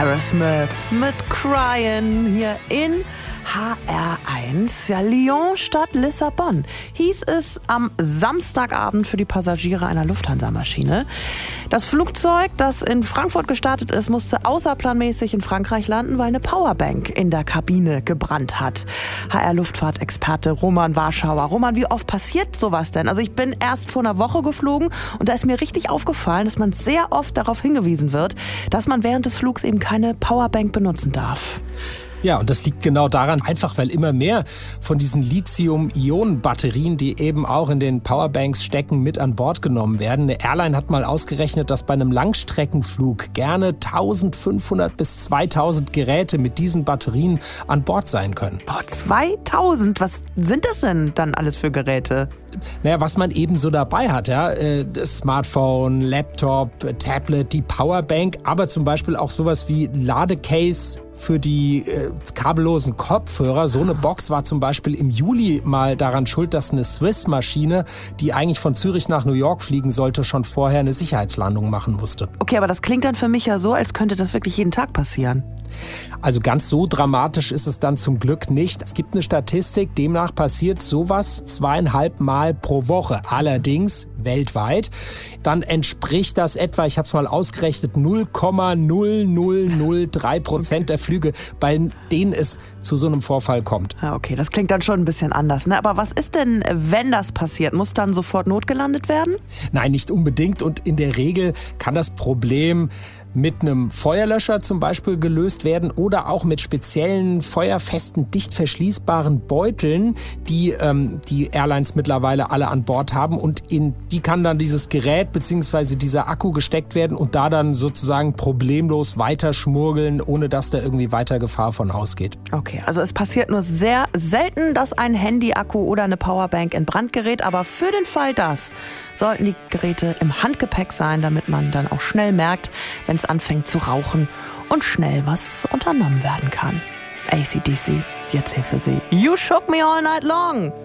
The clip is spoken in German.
Aerosmith mit Cryin' hier in HR1. Ja, Lyon statt Lissabon hieß es am Samstagabend für die Passagiere einer Lufthansa-Maschine. Das Flugzeug, das in Frankfurt gestartet ist, musste außerplanmäßig in Frankreich landen, weil eine Powerbank in der Kabine gebrannt hat. HR-Luftfahrtexperte Roman Warschauer. Roman, wie oft passiert sowas denn? Also ich bin erst vor einer Woche geflogen und da ist mir richtig aufgefallen, dass man sehr oft darauf hingewiesen wird, dass man während des Flugs eben keine Powerbank benutzen darf. Ja, und das liegt genau daran, einfach weil immer mehr von diesen Lithium-Ionen-Batterien, die eben auch in den Powerbanks stecken, mit an Bord genommen werden. Eine Airline hat mal ausgerechnet, dass bei einem Langstreckenflug gerne 1500 bis 2000 Geräte mit diesen Batterien an Bord sein können. Boah, 2000? Was sind das denn dann alles für Geräte? Naja, was man eben so dabei hat, ja, das Smartphone, Laptop, Tablet, die Powerbank, aber zum Beispiel auch sowas wie Ladecase für die kabellosen Kopfhörer. So eine Box war zum Beispiel im Juli mal daran schuld, dass eine Swiss-Maschine, die eigentlich von Zürich nach New York fliegen sollte, schon vorher eine Sicherheitslandung machen musste. Okay, aber das klingt dann für mich ja so, als könnte das wirklich jeden Tag passieren. Also ganz so dramatisch ist es dann zum Glück nicht. Es gibt eine Statistik, demnach passiert sowas 2,5 Mal pro Woche. Allerdings weltweit. Dann entspricht das etwa, ich habe es mal ausgerechnet, 0,0003% der Flüge, bei denen es zu so einem Vorfall kommt. Okay, das klingt dann schon ein bisschen anders, ne? Aber was ist denn, wenn das passiert? Muss dann sofort notgelandet werden? Nein, nicht unbedingt. Und in der Regel kann das Problem mit einem Feuerlöscher zum Beispiel gelöst werden oder auch mit speziellen feuerfesten, dicht verschließbaren Beuteln, die die Airlines mittlerweile alle an Bord haben. Und in die kann dann dieses Gerät bzw. dieser Akku gesteckt werden und da dann sozusagen problemlos weiter schmuggeln, ohne dass da irgendwie weiter Gefahr von ausgeht. Okay, also es passiert nur sehr selten, dass ein Handy-Akku oder eine Powerbank in Brand gerät. Aber für den Fall das sollten die Geräte im Handgepäck sein, damit man dann auch schnell merkt, wenn es anfängt zu rauchen und schnell was unternommen werden kann. AC/DC, jetzt hier für Sie. You shook me all night long.